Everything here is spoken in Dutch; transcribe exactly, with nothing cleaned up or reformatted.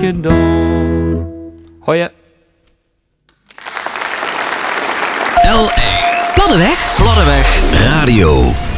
je dan? Hoi. L één. Pladdeweg. Pladdeweg Radio.